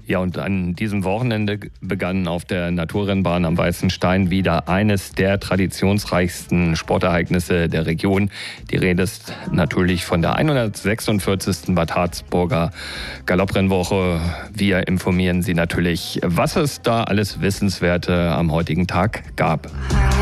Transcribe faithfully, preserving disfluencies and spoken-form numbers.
Ja, und an diesem Wochenende begann auf der Naturrennbahn am Weißen Stein wieder eines der traditionsreichsten Sportereignisse der Region. Die Rede ist natürlich von der hundertsechsundvierzigsten Bad Harzburger Galopprennwoche. Wir informieren Sie natürlich, was es da alles Wissenswerte am heutigen Tag gab.